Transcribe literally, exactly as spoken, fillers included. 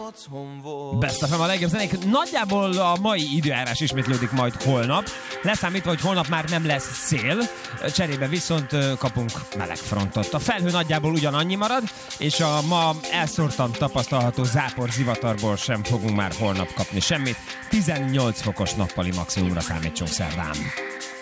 Best of em a legjobb zenék. Nagyjából a mai időjárás ismétlődik majd holnap. Leszámítva, hogy holnap már nem lesz szél, cserébe viszont kapunk meleg frontot. A felhő nagyjából ugyanannyi marad, és a ma elszórtan tapasztalható zápor zivatarból sem fogunk már holnap kapni semmit. tizennyolc fokos nappali maximumra számítsunk szerdán.